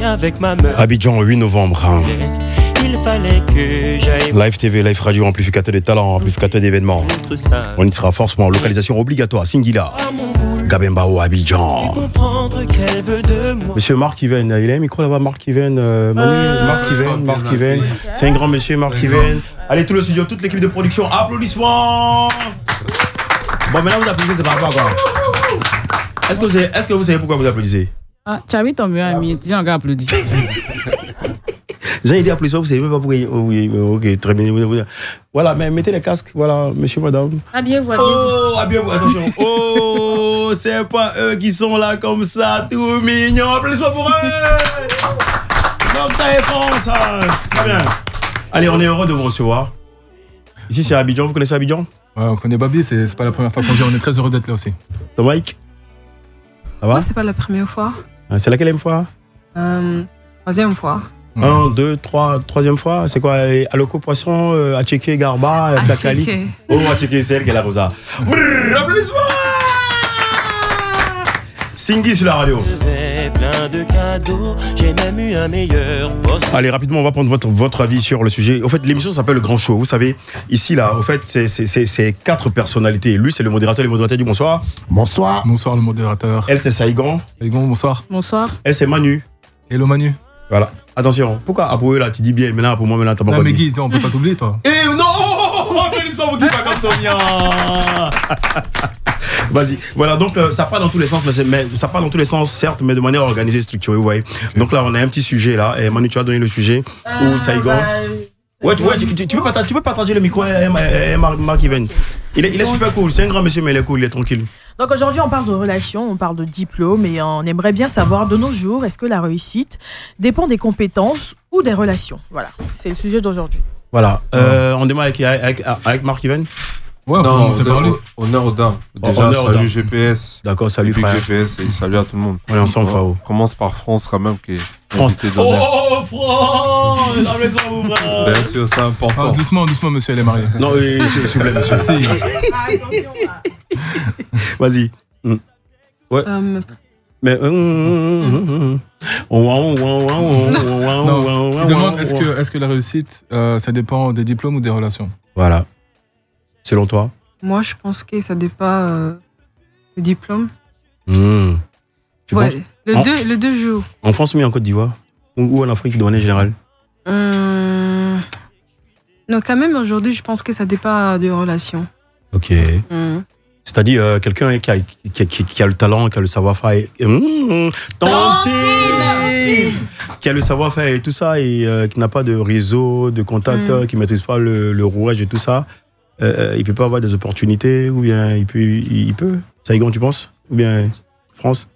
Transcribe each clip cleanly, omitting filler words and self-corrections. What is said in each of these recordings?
avec ma meuf. Abidjan, 8 novembre. Il fallait que j'aille. Live TV, Live Radio, amplificateur des talents, amplificateur d'événements. On y sera forcément. Localisation obligatoire, Singila. Gabembao, Abidjan. Monsieur Marc Iven, il a un micro là-bas, Marc Iven. Marc Iven. C'est un grand monsieur, Marc Iven. Allez, tout le studio, toute l'équipe de production, applaudissements. Bon, maintenant vous applaudissez, c'est pas quoi. Est-ce que vous savez pourquoi vous applaudissez? Ah, tu as mis ton meilleur ami, j'ai encore applaudi. J'ai dit applaudissements, vous savez même pas pourquoi. Oui, ok, très bien. Voilà, mais mettez les casques, voilà, monsieur, madame. Habillez-vous, Oh, habillez-vous, attention. Oh, c'est pas eux qui sont là comme ça, tout mignons. Applaudissements pour eux. Donc, t'as France, très bien. Allez, on est heureux de vous recevoir. Ici, c'est Abidjan, vous connaissez Abidjan? Ouais, on connaît Babi, c'est pas la première fois qu'on vient, on est très heureux d'être là aussi. Ton Mike? Ça va? Moi, c'est pas la première fois. C'est laquelle fois? Troisième fois. 1, 2, 3, troisième fois. C'est quoi? Aloko Poisson, Acheke, Garba, Plakali. Oh, Acheke, c'est elle qui est là comme ça. Applaudissements! Singhi sur la radio. Plein de cadeaux, j'ai même eu un meilleur poste. Allez, rapidement, on va prendre votre avis sur le sujet. Au fait, l'émission s'appelle Le Grand Show. Vous savez, ici, là, au fait, c'est 4 personnalités. Lui, c'est le modérateur du bonsoir. Bonsoir. Bonsoir, le modérateur. Elle, c'est Saigon. Saigon, bonsoir. Bonsoir. Elle, c'est Manu. Hello, Manu. Voilà. Attention, pourquoi pour eux, là, tu dis bien, maintenant, pour moi, maintenant, t'as pas Non, dit. mais Guy, on peut pas t'oublier, toi. Eh non! Applaudissements pour qui pas comme Sonia. Vas-y. Voilà, donc ça part dans tous les sens, mais ça part dans tous les sens, certes, mais de manière organisée, structurée, vous voyez. Okay. Donc là, on a un petit sujet là, et Manu, tu as donné le sujet, ou Saigon. Ouais, tu peux partager le micro à Marc Iven. Il est super cool, c'est un grand monsieur, mais il est cool, il est tranquille. Donc aujourd'hui, on parle de relations, on parle de diplôme, et on aimerait bien savoir, de nos jours, est-ce que la réussite dépend des compétences ou des relations? Voilà, c'est le sujet d'aujourd'hui. Voilà, on démarre avec Marc Iven. Ouais, non, honneur aux dames. Déjà, salut GPS. D'accord, salut frère. GPS et salut à tout le monde. On est ensemble, frère. On commence par France quand même, qui est France. Oh, France! Bien sûr, c'est important. Ah, doucement, monsieur, elle est mariée. Non, s'il vous plaît, monsieur. Vas-y. Ouais. Mais non, il demande est-ce que la réussite, ça dépend des diplômes ou des relations? Voilà. Selon toi? Moi, je pense que ça dépend du diplôme. Ouais, le 2 jours. En France, mais en Côte d'Ivoire? Ou en Afrique de manière générale? Non, quand même, aujourd'hui, je pense que ça dépend des relations. Ok. C'est-à-dire quelqu'un qui a le talent, qui a le savoir-faire. Qui a le savoir-faire et tout ça, et qui n'a pas de réseau, de contact, qui ne maîtrise pas le rouage et tout ça. Il peut pas avoir des opportunités, ou bien il peut. Saigon, tu penses? Ou bien France?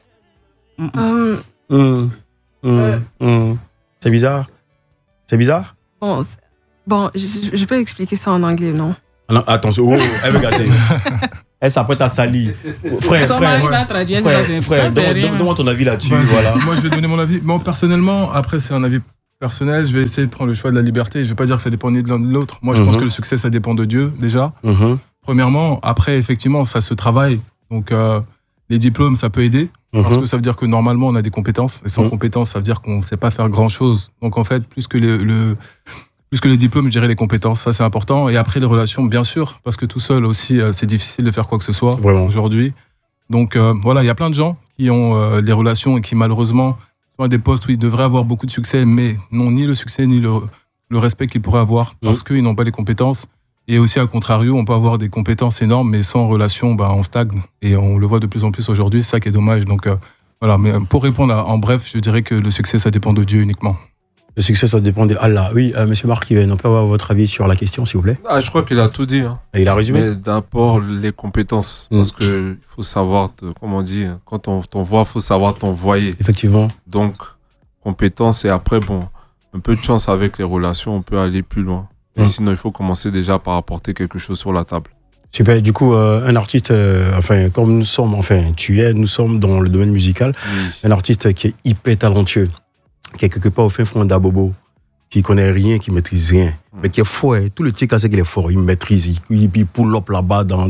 C'est bizarre. C'est bizarre? Bon, je peux expliquer ça en anglais, non? Non, attention, elle veut gâter. Elle s'apprête à salir. Frère, donne-moi ton avis là-dessus. Voilà. Moi, je vais donner mon avis. Bon, personnellement, après, c'est un avis personnel. Je vais essayer de prendre le choix de la liberté. Je ne vais pas dire que ça dépend ni de l'un ni de l'autre. Moi, je pense que le succès, ça dépend de Dieu, déjà. Premièrement. Après, effectivement, ça se travaille. Donc, les diplômes, ça peut aider. Parce que ça veut dire que normalement, on a des compétences. Et sans compétences, ça veut dire qu'on ne sait pas faire grand-chose. Donc, en fait, plus que les diplômes, je dirais les compétences. Ça, c'est important. Et après, les relations, bien sûr. Parce que tout seul aussi, c'est difficile de faire quoi que ce soit aujourd'hui. Donc, voilà, il y a plein de gens qui ont des relations et qui, malheureusement, sont à des postes où ils devraient avoir beaucoup de succès, mais n'ont ni le succès ni le respect qu'ils pourraient avoir parce qu'ils n'ont pas les compétences. Et aussi, à contrario, on peut avoir des compétences énormes, mais sans relation, on stagne. Et on le voit de plus en plus aujourd'hui, c'est ça qui est dommage. Donc, voilà. Mais pour répondre en bref, je dirais que le succès, ça dépend de Dieu uniquement. Le succès, ça dépend de Allah. Oui, monsieur Marc, on peut avoir votre avis sur la question, s'il vous plaît? Je crois qu'il a tout dit. Et il a résumé? Mais d'abord, les compétences. Parce qu'il faut savoir, comment on dit, quand on t'envoie, il faut savoir t'envoyer. Effectivement. Donc, compétences, et après, un peu de chance avec les relations, on peut aller plus loin. Mais sinon, il faut commencer déjà par apporter quelque chose sur la table. Super. Du coup, un artiste, comme nous sommes, nous sommes dans le domaine musical, un artiste qui est hyper talentueux, qui est quelque part au fin fond d'Abobo, qui connaît rien, qui maîtrise rien, mais qui est fort. Tout le tic, c'est qu'il est fort. Il maîtrise, il pull up là-bas dans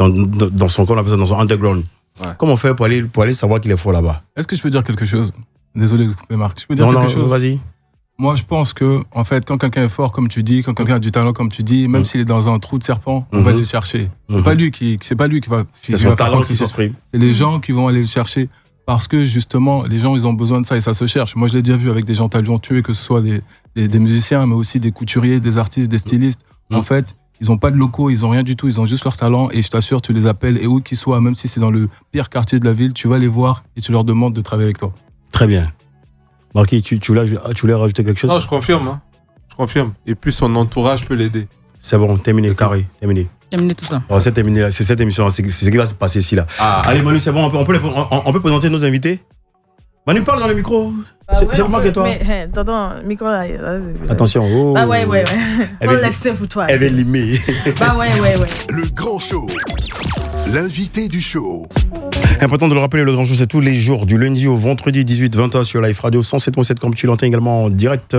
son, dans son underground. Ouais. Comment on fait pour aller savoir qu'il est fort là-bas? Est-ce que je peux dire quelque chose? Désolé de couper Marc. Je peux dire quelque chose? Vas-y. Moi, je pense que, en fait, quand quelqu'un est fort, comme tu dis, quand quelqu'un a du talent, comme tu dis, même s'il est dans un trou de serpent, on va aller le chercher. C'est pas lui qui va c'est son talent qui s'exprime. C'est les gens qui vont aller le chercher parce que, justement, les gens, ils ont besoin de ça et ça se cherche. Moi, je l'ai déjà vu avec des gens talentueux, que ce soit des musiciens, mais aussi des couturiers, des artistes, des stylistes. En fait, ils n'ont pas de locaux, ils n'ont rien du tout, ils ont juste leur talent et je t'assure, tu les appelles et où qu'ils soient, même si c'est dans le pire quartier de la ville, tu vas les voir et tu leur demandes de travailler avec toi. Très bien. Marquis, tu voulais rajouter quelque chose? Non, je confirme. Hein. Je confirme. Et puis son entourage peut l'aider. C'est bon, terminé, carré, terminé. Terminé tout ça. Bon, c'est terminé, c'est cette émission, c'est ce qui va se passer ici là. Allez Manu, c'est bon, on peut présenter nos invités. Manu, parle dans le micro. C'est pas moi que toi. Mais, attends, micro là. Attention. Oh. Bah ouais. On laisse vous toi. Elle est limée. Bah ouais. Le Grand Show. L'invité du show. Important de le rappeler, le Grand Show, c'est tous les jours, du lundi au vendredi, 18-20h sur Live Radio 107.7, comme tu l'entends également en direct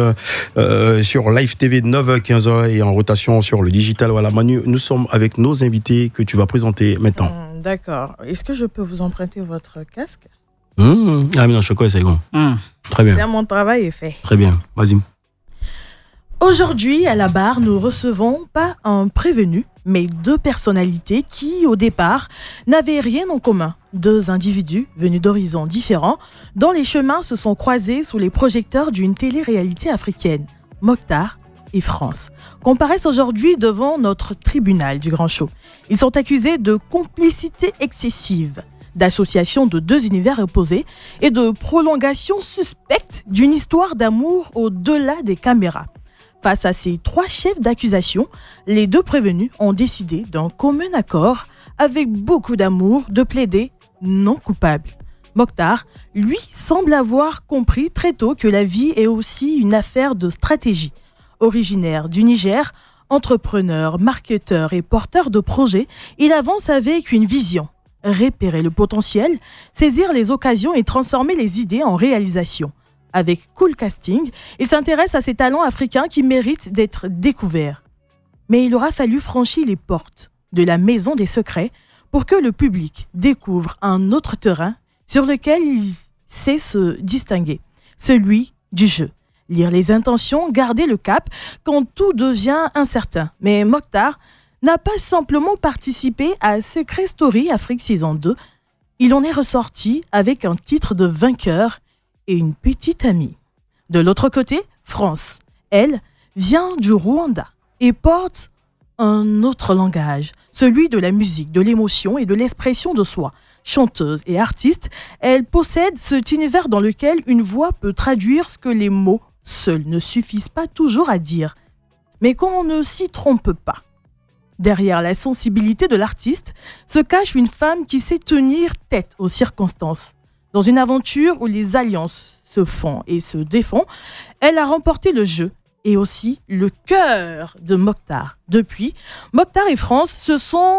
sur Live TV 9h-15h et en rotation sur le digital. Voilà, Manu, nous sommes avec nos invités que tu vas présenter maintenant. D'accord. Est-ce que je peux vous emprunter votre casque? Ah mais non, Choco, c'est bon. Très bien. Là, mon travail est fait. Très bien, vas-y. Aujourd'hui, à la barre, nous recevons pas un prévenu, mais deux personnalités qui, au départ, n'avaient rien en commun. Deux individus venus d'horizons différents, dont les chemins se sont croisés sous les projecteurs d'une télé-réalité africaine, Mokhtar et France, comparaissent aujourd'hui devant notre tribunal du Grand Show. Ils sont accusés de complicité excessive, d'association de deux univers opposés et de prolongation suspecte d'une histoire d'amour au-delà des caméras. Face à ces trois chefs d'accusation, les deux prévenus ont décidé d'un commun accord, avec beaucoup d'amour, de plaider non coupable. Mokhtar, lui, semble avoir compris très tôt que la vie est aussi une affaire de stratégie. Originaire du Niger, entrepreneur, marketeur et porteur de projets, il avance avec une vision. Repérer le potentiel, saisir les occasions et transformer les idées en réalisation. Avec Cool Casting, il s'intéresse à ces talents africains qui méritent d'être découverts. Mais il aura fallu franchir les portes de la Maison des Secrets pour que le public découvre un autre terrain sur lequel il sait se distinguer, celui du jeu. Lire les intentions, garder le cap quand tout devient incertain. Mais Mokhtar n'a pas simplement participé à Secret Story Afrique Saison 2. Il en est ressorti avec un titre de vainqueur et une petite amie. De l'autre côté, France, elle, vient du Rwanda et porte un autre langage, celui de la musique, de l'émotion et de l'expression de soi. Chanteuse et artiste, elle possède cet univers dans lequel une voix peut traduire ce que les mots seuls ne suffisent pas toujours à dire. Mais qu'on ne s'y trompe pas. Derrière la sensibilité de l'artiste se cache une femme qui sait tenir tête aux circonstances. Dans une aventure où les alliances se font et se défont, elle a remporté le jeu et aussi le cœur de Mokhtar. Depuis, Mokhtar et France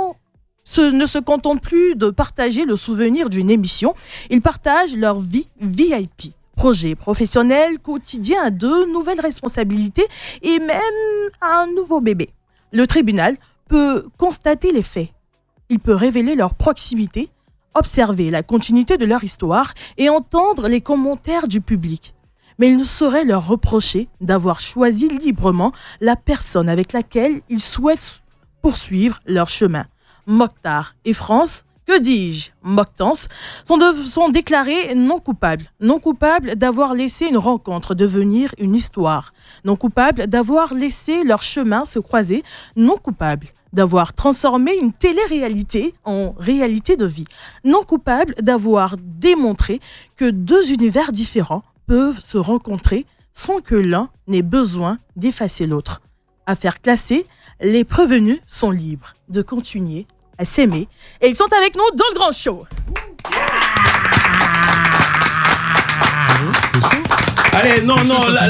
ne se contentent plus de partager le souvenir d'une émission, ils partagent leur vie VIP. Projet professionnel, quotidien, de nouvelles responsabilités et même un nouveau bébé. Le tribunal peut constater les faits. Il peut révéler leur proximité, observer la continuité de leur histoire et entendre les commentaires du public. Mais il ne saurait leur reprocher d'avoir choisi librement la personne avec laquelle ils souhaitent poursuivre leur chemin. Mokhtar et France, que dis-je, Mokhtance, sont déclarés non coupables. Non coupables d'avoir laissé une rencontre devenir une histoire. Non coupables d'avoir laissé leur chemin se croiser. Non coupables d'avoir transformé une télé-réalité en réalité de vie. Non coupables d'avoir démontré que deux univers différents peuvent se rencontrer sans que l'un n'ait besoin d'effacer l'autre. Affaire classée, les prévenus sont libres de continuer à s'aimer et ils sont avec nous dans le Grand Show. Allez, non,